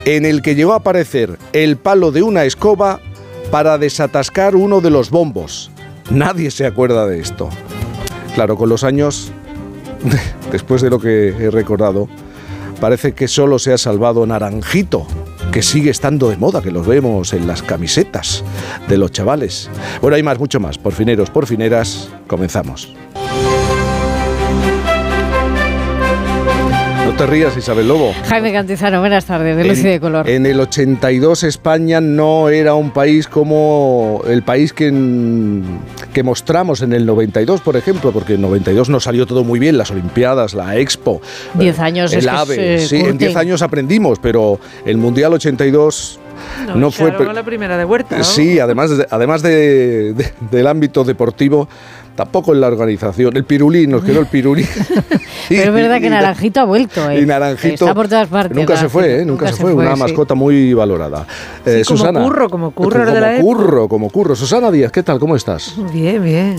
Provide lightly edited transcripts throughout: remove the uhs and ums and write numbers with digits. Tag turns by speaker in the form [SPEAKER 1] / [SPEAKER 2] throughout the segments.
[SPEAKER 1] en el que llegó a aparecer el palo de una escoba para desatascar uno de los bombos. Nadie se acuerda de esto. Claro, con los años, después de lo que he recordado, parece que solo se ha salvado Naranjito, que sigue estando de moda, que los vemos en las camisetas de los chavales. Bueno, hay más, mucho más. Porfineros, porfineras, comenzamos. No te rías, Isabel Lobo.
[SPEAKER 2] Jaime Cantizano, buenas tardes, de Luz y de Color.
[SPEAKER 1] En el 82 España no era un país como el país que mostramos en el 92, por ejemplo, porque en el 92 nos salió todo muy bien, las Olimpiadas, la Expo,
[SPEAKER 2] 10 años,
[SPEAKER 1] el AVE, sí, en 10 años aprendimos, pero el Mundial 82...
[SPEAKER 3] No fue la primera de Huerta, ¿no?
[SPEAKER 1] Sí, además del ámbito deportivo, tampoco en la organización. El pirulí, nos quedó el pirulí.
[SPEAKER 2] Pero es verdad que Naranjito ha vuelto.
[SPEAKER 1] Y Naranjito
[SPEAKER 2] está por todas partes.
[SPEAKER 1] Nunca se fue, nunca se fue. Una mascota muy valorada.
[SPEAKER 3] Sí,
[SPEAKER 1] Susana.
[SPEAKER 3] Como curro.
[SPEAKER 1] Susana Díaz, ¿qué tal? ¿Cómo estás?
[SPEAKER 3] Bien.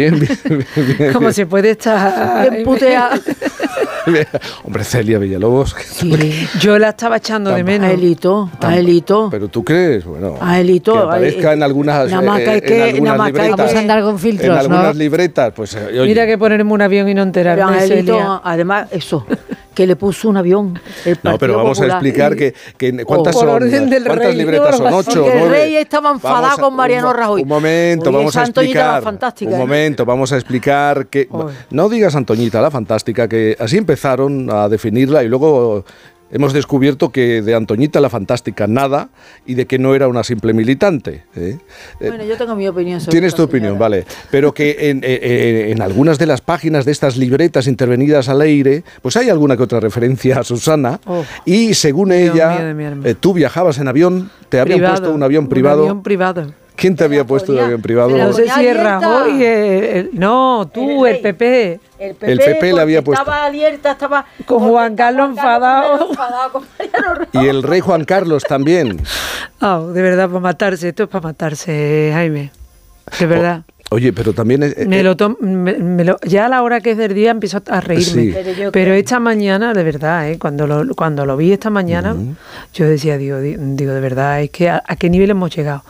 [SPEAKER 3] ¿Cómo se puede estar
[SPEAKER 2] bien puteada?
[SPEAKER 1] Hombre, Celia Villalobos.
[SPEAKER 3] Sí. Yo la estaba echando de menos.
[SPEAKER 2] A Elito.
[SPEAKER 1] Pero tú crees, bueno,
[SPEAKER 2] a Elito,
[SPEAKER 1] que aparezca en algunas libretas.
[SPEAKER 2] Vamos a andar con filtros,
[SPEAKER 1] en algunas libretas, pues oye.
[SPEAKER 3] Mira que ponerme un avión y no enterarme.
[SPEAKER 2] Pero a Elito, además, eso, que le puso un avión.
[SPEAKER 1] No, pero vamos a explicar que ¿cuántas son? ¿Cuántas libretas son? 8, 9.
[SPEAKER 2] El rey estaba enfadado con Mariano Rajoy.
[SPEAKER 1] Un momento, vamos a explicar. Un momento, vamos a explicar que... No digas Antoñita la Fantástica, que así empezaron a definirla y luego... Hemos descubierto que de Antoñita la Fantástica nada y de que no era una simple militante.
[SPEAKER 2] Bueno, yo tengo mi opinión sobre
[SPEAKER 1] Tienes tu opinión, vale. Pero que en algunas de las páginas de estas libretas intervenidas al aire, pues hay alguna que otra referencia a Susana. Y según ella, tú viajabas en avión, te habían puesto un avión privado.
[SPEAKER 3] Un avión privado.
[SPEAKER 1] ¿Quién te había puesto un avión privado?
[SPEAKER 3] No sé si es Rajoy, no, tú, el PP.
[SPEAKER 2] El PP
[SPEAKER 1] le había puesto.
[SPEAKER 2] Estaba alerta, estaba
[SPEAKER 3] con Juan Carlos enfadado.
[SPEAKER 2] Con Mariano Rajoy.
[SPEAKER 1] Y el rey Juan Carlos también.
[SPEAKER 3] De verdad, para matarse. Esto es para matarse, Jaime. De verdad.
[SPEAKER 1] Oye, pero también...
[SPEAKER 3] ya a la hora que es del día empiezo a reírme.
[SPEAKER 1] Sí.
[SPEAKER 3] Pero esta mañana, de verdad, cuando lo vi esta mañana, yo decía, digo, de verdad, es que ¿a qué nivel hemos llegado?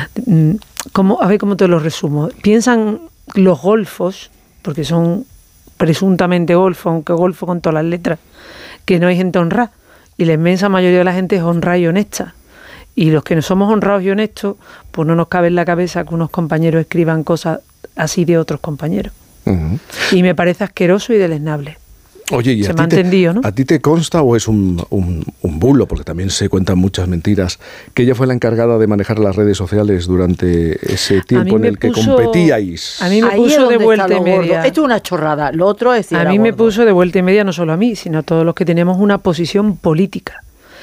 [SPEAKER 3] A ver cómo te lo resumo. Piensan los golfos, porque son presuntamente golfos, aunque golfo con todas las letras, que no hay gente honrada. Y la inmensa mayoría de la gente es honrada y honesta. Y los que no somos honrados y honestos, pues no nos cabe en la cabeza que unos compañeros escriban cosas así de otros compañeros. Y me parece asqueroso y deleznable.
[SPEAKER 1] Oye, ¿y
[SPEAKER 3] se me ha entendido, ¿no?
[SPEAKER 1] ¿A ti te consta o es un bulo? Porque también se cuentan muchas mentiras. Que ella fue la encargada de manejar las redes sociales durante ese tiempo en el que competíais.
[SPEAKER 3] A mí me puso de vuelta y media.
[SPEAKER 2] Esto es una chorrada. Lo otro es...
[SPEAKER 3] A mí me puso de vuelta y media, no solo a mí, sino a todos los que tenemos una posición política.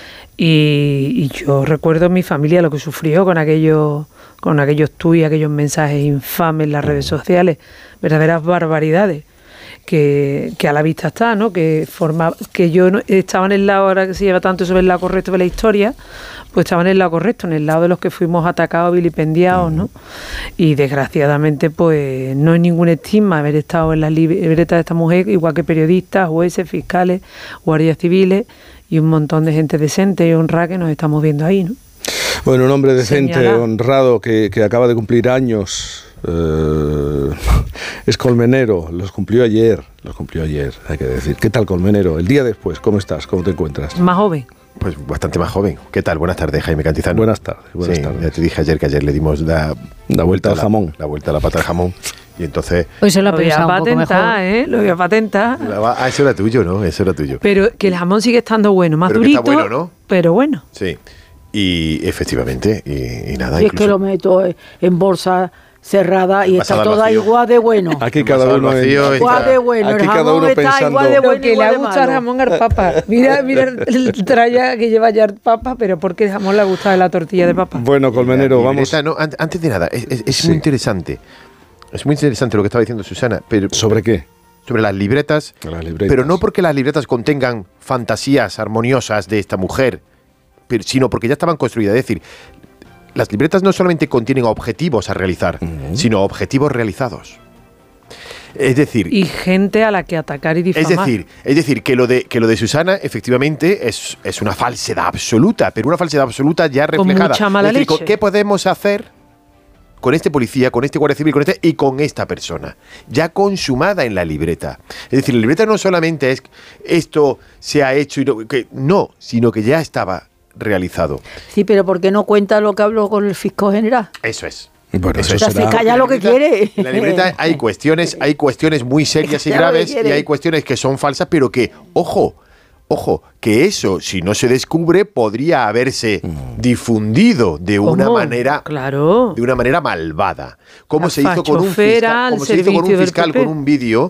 [SPEAKER 3] Y yo recuerdo en mi familia lo que sufrió con aquellos tuits, aquellos mensajes infames en las redes sociales, verdaderas barbaridades que a la vista está, ¿no? Que yo no, estaba en el lado, ahora que se lleva tanto sobre el lado correcto de la historia, pues estaba en el lado correcto, en el lado de los que fuimos atacados, vilipendiados, ¿no? Y desgraciadamente pues no hay ningún estigma haber estado en las libretas de esta mujer, igual que periodistas, jueces, fiscales, guardias civiles y un montón de gente decente y honrada que nos estamos viendo ahí, ¿no?
[SPEAKER 1] Bueno, un hombre decente, honrado, que acaba de cumplir años, es colmenero, los cumplió ayer, hay que decir. ¿Qué tal, colmenero? El día después, ¿cómo estás? ¿Cómo te encuentras?
[SPEAKER 3] Más joven.
[SPEAKER 4] Pues bastante más joven. ¿Qué tal? Buenas tardes, Jaime Cantizano.
[SPEAKER 1] Buenas tardes.
[SPEAKER 4] Ya te dije ayer que ayer le dimos la
[SPEAKER 1] vuelta al jamón.
[SPEAKER 4] La vuelta a la pata al jamón. Y entonces...
[SPEAKER 2] Hoy se lo
[SPEAKER 3] voy a patentar, Lo voy a patentar.
[SPEAKER 4] Eso era tuyo, ¿no? Eso era tuyo.
[SPEAKER 3] Pero que el jamón sigue estando bueno, más durito,
[SPEAKER 4] está bueno, ¿no?
[SPEAKER 3] Pero bueno.
[SPEAKER 4] Sí. Y efectivamente, y nada.
[SPEAKER 2] Y es que lo meto en bolsa cerrada y está toda igual de bueno.
[SPEAKER 1] Aquí cada uno
[SPEAKER 2] igual de bueno.
[SPEAKER 1] Aquí cada uno pensando
[SPEAKER 2] igual de bueno,
[SPEAKER 3] que le ha gustado el jamón al papa. Mira el tralla que lleva ya el papa, pero porque el jamón le ha gustado la tortilla de papa.
[SPEAKER 1] Bueno, colmenero, vamos.
[SPEAKER 4] Antes de nada, es muy interesante. Es muy interesante lo que estaba diciendo Susana. Pero
[SPEAKER 1] ¿sobre qué?
[SPEAKER 4] Sobre las libretas. Pero no porque las libretas contengan fantasías armoniosas de esta mujer, sino porque ya estaban construidas. Es decir, las libretas no solamente contienen objetivos a realizar, sino objetivos realizados. Es decir,
[SPEAKER 3] y gente a la que atacar y difamar.
[SPEAKER 4] Es decir, que lo de Susana efectivamente es una falsedad absoluta, pero una falsedad absoluta ya reflejada.
[SPEAKER 3] Con mucha mala leche.
[SPEAKER 4] ¿Qué podemos hacer con este policía, con este guardia civil, y con esta persona? Ya consumada en la libreta. Es decir, la libreta no solamente es esto se ha hecho, sino que ya estaba realizado.
[SPEAKER 2] Sí, pero ¿por qué no cuenta lo que habló con el fiscal general?
[SPEAKER 4] Eso es.
[SPEAKER 1] Bueno, eso
[SPEAKER 2] se calla lo que quiere.
[SPEAKER 4] En la libreta hay cuestiones muy serias y graves, y hay cuestiones que son falsas, pero que, ojo, que eso, si no se descubre, podría haberse difundido de una manera,
[SPEAKER 3] claro,
[SPEAKER 4] de una manera malvada. Como se hizo con un fiscal, con un vídeo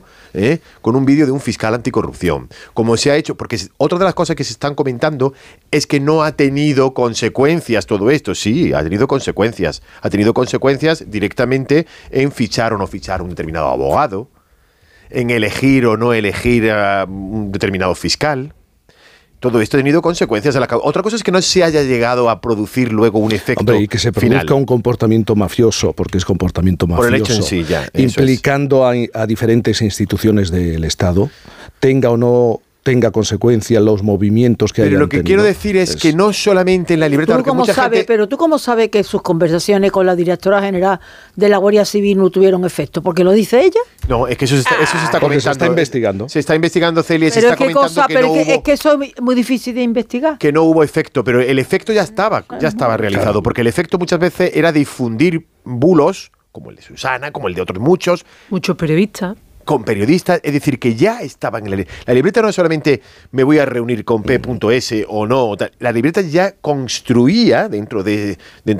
[SPEAKER 4] de un fiscal anticorrupción. Como se ha hecho, porque otra de las cosas que se están comentando es que no ha tenido consecuencias todo esto. Sí, ha tenido consecuencias. Ha tenido consecuencias directamente en fichar o no fichar un determinado abogado, en elegir o no elegir a un determinado fiscal. Todo esto ha tenido consecuencias. Otra cosa es que no se haya llegado a producir luego un efecto final.
[SPEAKER 1] Y que se produzca un comportamiento mafioso, porque es comportamiento mafioso.
[SPEAKER 4] Por el hecho en sí, ya.
[SPEAKER 1] Implicando a diferentes instituciones del Estado, tenga o no tenga consecuencia los movimientos que hayan tenido.
[SPEAKER 4] Pero lo que quiero decir es que no solamente en la libreta...
[SPEAKER 2] Pero ¿tú cómo sabes que sus conversaciones con la directora general de la Guardia Civil no tuvieron efecto? ¿Porque lo dice ella?
[SPEAKER 4] No, es que eso se está comentando.
[SPEAKER 1] Se está investigando.
[SPEAKER 4] Se está investigando, Celia, se está comentando que no hubo...
[SPEAKER 2] Es que eso es muy difícil de investigar.
[SPEAKER 4] Que no hubo efecto, pero el efecto ya estaba realizado, porque el efecto muchas veces era difundir bulos, como el de Susana, como el de otros muchos.
[SPEAKER 3] Muchos periodistas.
[SPEAKER 4] Con periodistas, es decir, que ya estaban en la libreta. No es solamente me voy a reunir con P.S. o no, la libreta ya construía dentro de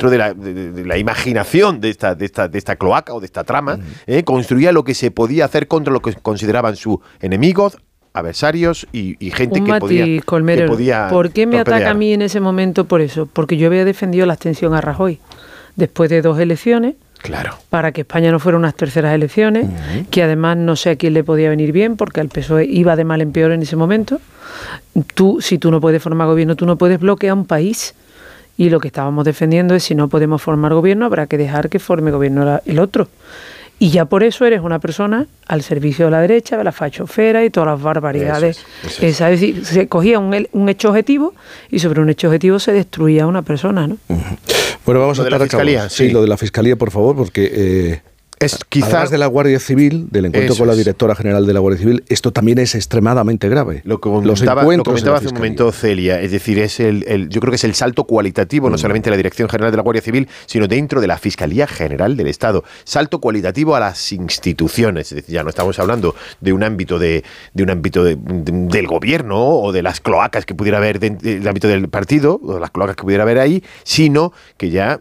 [SPEAKER 4] la imaginación de esta cloaca o de esta trama, construía lo que se podía hacer contra lo que consideraban sus enemigos, adversarios y gente que podía,
[SPEAKER 3] Colmero,
[SPEAKER 4] que podía
[SPEAKER 3] ¿por qué me
[SPEAKER 4] torpedear?
[SPEAKER 3] ataca a mí en ese momento por eso? Porque yo había defendido la abstención a Rajoy después de 2 elecciones.
[SPEAKER 4] Claro.
[SPEAKER 3] Para que España no fuera unas terceras elecciones, que además no sé a quién le podía venir bien, porque al PSOE iba de mal en peor en ese momento. Si tú no puedes formar gobierno, tú no puedes bloquear un país. Y lo que estábamos defendiendo es, si no podemos formar gobierno, habrá que dejar que forme gobierno el otro. Y ya por eso eres una persona al servicio de la derecha, de la fachofera y todas las barbaridades. Eso es decir, se cogía un hecho objetivo y sobre un hecho objetivo se destruía una persona, ¿no?
[SPEAKER 1] Bueno, vamos a
[SPEAKER 4] estar a cabo.
[SPEAKER 1] Sí, lo de la Fiscalía, por favor, porque además de la Guardia Civil, del encuentro con la directora general de la Guardia Civil, esto también es extremadamente grave.
[SPEAKER 4] Lo comentaba hace un momento Celia, es decir, yo creo que es el salto cualitativo, no solamente de la Dirección General de la Guardia Civil, sino dentro de la Fiscalía General del Estado. Salto cualitativo a las instituciones, es decir, ya no estamos hablando de un ámbito del gobierno o de las cloacas que pudiera haber del ámbito del partido, o las cloacas que pudiera haber ahí, sino que ya,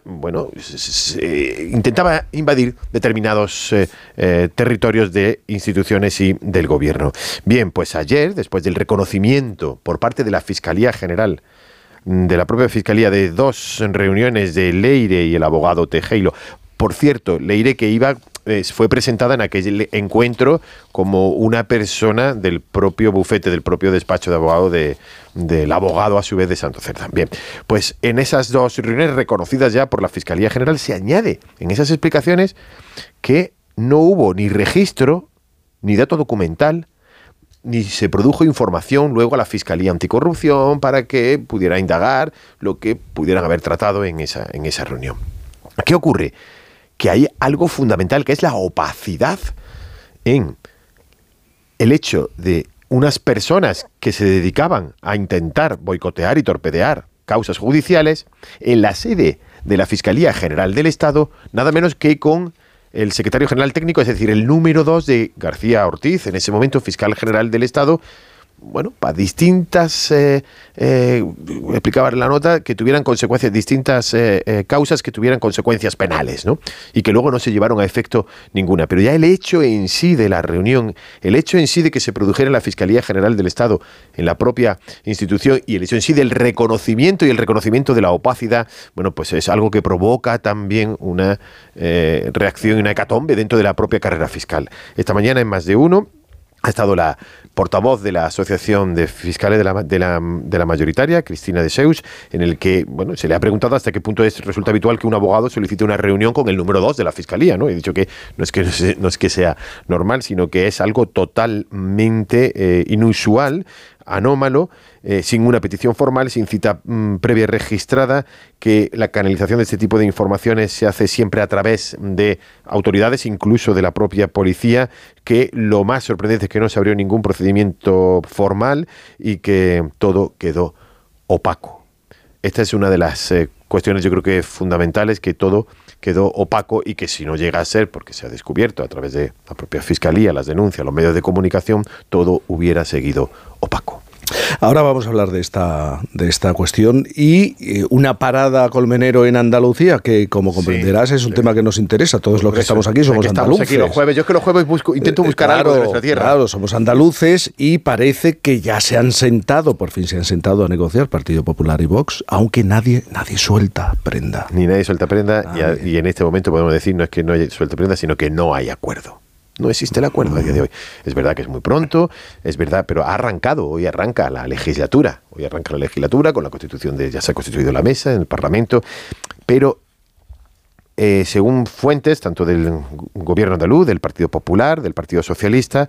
[SPEAKER 4] intentaba invadir determinados territorios de instituciones y del gobierno. Bien, pues ayer, después del reconocimiento por parte de la Fiscalía General, de la propia Fiscalía, de 2 reuniones de Leire y el abogado Tejero. Por cierto, Leire que fue presentada en aquel encuentro como una persona del propio bufete, del propio despacho de abogado del abogado a su vez de Santo Cerdán. Bien, pues en esas 2 reuniones reconocidas ya por la Fiscalía General se añade en esas explicaciones que no hubo ni registro, ni dato documental, ni se produjo información luego a la Fiscalía Anticorrupción para que pudiera indagar lo que pudieran haber tratado en esa reunión. ¿Qué ocurre? Que hay algo fundamental, que es la opacidad en el hecho de unas personas que se dedicaban a intentar boicotear y torpedear causas judiciales en la sede de la Fiscalía General del Estado, nada menos que con el secretario general técnico, es decir, el número 2 de García Ortiz, en ese momento fiscal general del Estado, para distintas, explicaba en la nota, que tuvieran consecuencias, distintas causas que tuvieran consecuencias penales, ¿no? Y que luego no se llevaron a efecto ninguna. Pero ya el hecho en sí de la reunión, el hecho en sí de que se produjera en la Fiscalía General del Estado, en la propia institución, y el hecho en sí del reconocimiento y el reconocimiento de la opacidad, pues es algo que provoca también una reacción y una hecatombe dentro de la propia carrera fiscal. Esta mañana en Más de Uno ha estado la portavoz de la Asociación de Fiscales de la Mayoritaria, Cristina de Seus, en el que se le ha preguntado hasta qué punto resulta habitual que un abogado solicite una reunión con el número 2 de la Fiscalía, ¿no? He dicho que no es que sea normal, sino que es algo totalmente inusual, anómalo, sin una petición formal, sin cita previa registrada, que la canalización de este tipo de informaciones se hace siempre a través de autoridades, incluso de la propia policía, que lo más sorprendente es que no se abrió ningún procedimiento formal y que todo quedó opaco. Esta es una de las cuestiones, yo creo que fundamentales, que todo quedó opaco y que si no llega a ser, porque se ha descubierto a través de la propia Fiscalía, las denuncias, los medios de comunicación, todo hubiera seguido opaco.
[SPEAKER 1] Ahora vamos a hablar de esta cuestión y una parada a Colmenero en Andalucía, que como comprenderás es un tema que nos interesa. Todos los que estamos aquí somos andaluces.
[SPEAKER 4] Aquí los jueves. Yo es que los jueves intento buscar algo de nuestra tierra.
[SPEAKER 1] Claro, somos andaluces y parece que ya por fin se han sentado a negociar Partido Popular y Vox, aunque nadie suelta prenda.
[SPEAKER 4] Ni nadie suelta prenda y en este momento podemos decir no es que no haya suelta prenda, sino que no hay acuerdo. No existe el acuerdo a día de hoy. Es verdad que es muy pronto, es verdad, pero hoy arranca la legislatura. Hoy arranca la legislatura con la constitución ya se ha constituido la mesa en el Parlamento, pero según fuentes, tanto del gobierno andaluz, del Partido Popular, del Partido Socialista,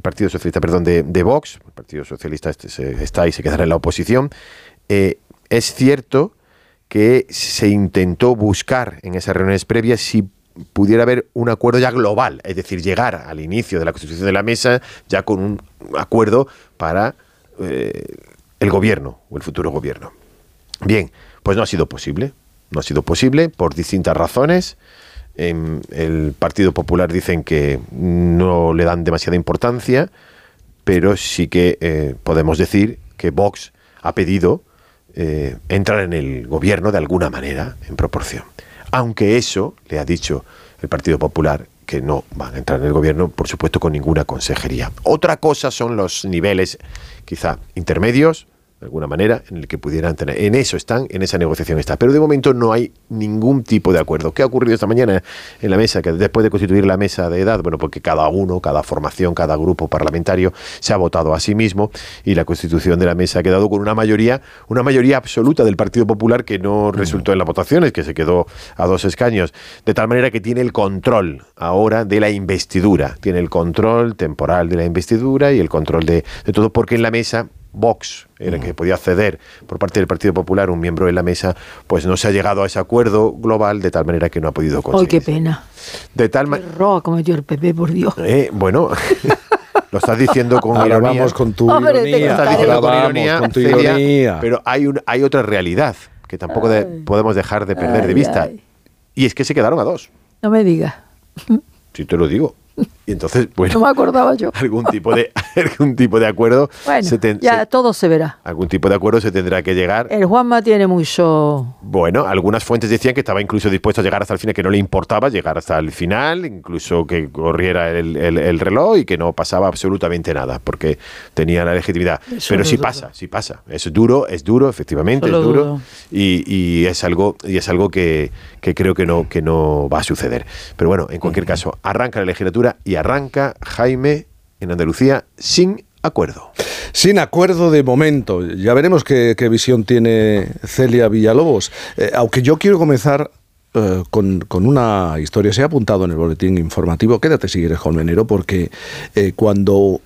[SPEAKER 4] de Vox, el Partido Socialista está y se quedará en la oposición, es cierto que se intentó buscar en esas reuniones previas si pudiera haber un acuerdo ya global, es decir, llegar al inicio de la constitución de la mesa ya con un acuerdo para el gobierno o el futuro gobierno. Bien, pues no ha sido posible por distintas razones. El Partido Popular dicen que no le dan demasiada importancia, pero sí que podemos decir que Vox ha pedido entrar en el gobierno de alguna manera en proporción. Aunque eso le ha dicho el Partido Popular que no van a entrar en el gobierno, por supuesto, con ninguna consejería. Otra cosa son los niveles, quizá intermedios, de alguna manera, en el que pudieran tener. En eso están, en esa negociación está. Pero de momento no hay ningún tipo de acuerdo. ¿Qué ha ocurrido esta mañana en la mesa? Que después de constituir la mesa de edad, porque cada formación, cada grupo parlamentario se ha votado a sí mismo y la constitución de la mesa ha quedado con una mayoría absoluta del Partido Popular que no resultó en las votaciones, que se quedó a 2 escaños. De tal manera que tiene el control ahora de la investidura. Tiene el control temporal de la investidura y el control de todo, porque en la mesa Vox, en el que podía acceder por parte del Partido Popular un miembro de la mesa, pues no se ha llegado a ese acuerdo global, de tal manera que no ha podido conseguir.
[SPEAKER 2] ¡Ay, qué pena! Qué error cometió el PP, por Dios.
[SPEAKER 4] Lo estás diciendo con
[SPEAKER 1] ahora
[SPEAKER 4] ironía.
[SPEAKER 1] Vamos con tu ironía.
[SPEAKER 4] Estás diciendo con ironía,
[SPEAKER 1] Celia,
[SPEAKER 4] ironía. Pero hay otra realidad que tampoco podemos dejar de perder de vista. Y es que se quedaron a 2.
[SPEAKER 2] No me digas.
[SPEAKER 4] Si te lo digo. Y entonces,
[SPEAKER 2] no me acordaba yo.
[SPEAKER 4] algún tipo de acuerdo.
[SPEAKER 2] Bueno, todo se verá.
[SPEAKER 4] Algún tipo de acuerdo se tendrá que llegar.
[SPEAKER 2] El Juanma tiene mucho.
[SPEAKER 4] Bueno, algunas fuentes decían que estaba incluso dispuesto a llegar hasta el final, que no le importaba llegar hasta el final, incluso que corriera el reloj y que no pasaba absolutamente nada, porque tenía la legitimidad. Pero sí pasa. Es duro, efectivamente, es duro. Y es algo que creo que no va a suceder. Pero bueno, en cualquier caso, arranca la legislatura y arranca, Jaime, en Andalucía sin acuerdo.
[SPEAKER 1] Sin acuerdo de momento. Ya veremos qué visión tiene Celia Villalobos. Aunque yo quiero comenzar con una historia. Se ha apuntado en el boletín informativo. Quédate si quieres, Colmenero, porque cuando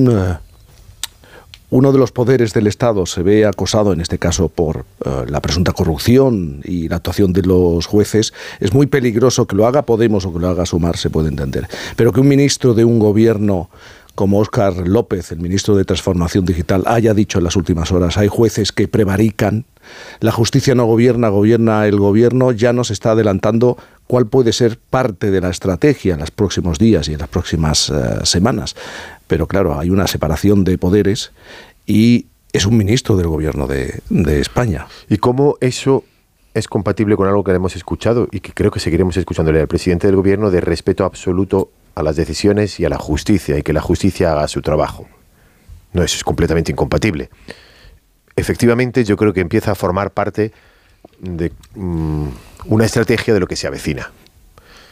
[SPEAKER 1] uno de los poderes del Estado se ve acosado, en este caso por la presunta corrupción y la actuación de los jueces, es muy peligroso. Que lo haga Podemos o que lo haga Sumar se puede entender, pero que un ministro de un gobierno como Óscar López, el ministro de Transformación Digital, haya dicho en las últimas horas: hay jueces que prevarican, la justicia no gobierna, gobierna el gobierno, ya nos está adelantando cuál puede ser parte de la estrategia en los próximos días y en las próximas semanas. Pero claro, hay una separación de poderes y es un ministro del gobierno de España.
[SPEAKER 4] ¿Y cómo eso es compatible con algo que hemos escuchado y que creo que seguiremos escuchándole al presidente del gobierno, de respeto absoluto a las decisiones y a la justicia, y que la justicia haga su trabajo? No, eso es completamente incompatible. Efectivamente, yo creo que empieza a formar parte de una estrategia de lo que se avecina.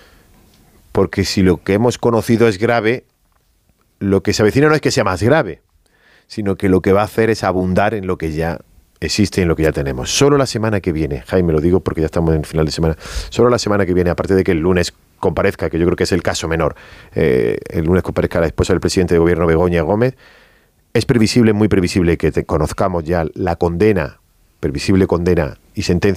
[SPEAKER 4] Porque si lo que hemos conocido es grave, lo que se avecina no es que sea más grave, sino que lo que va a hacer es abundar en lo que ya existe, en lo que ya tenemos. Solo la semana que viene, Jaime, lo digo porque ya estamos en final de semana, solo la semana que viene, aparte de que el lunes comparezca, que yo creo que es el caso menor, el lunes comparezca la esposa del presidente de gobierno, Begoña Gómez, es previsible, muy previsible, que conozcamos ya la condena, previsible condena y sentencia